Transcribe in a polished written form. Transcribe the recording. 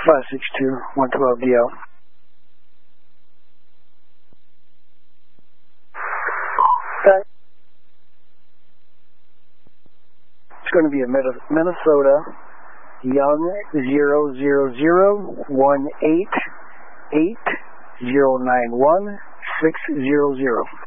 562 112 DL. Okay. It's going to be a Minnesota Young 000188091 600.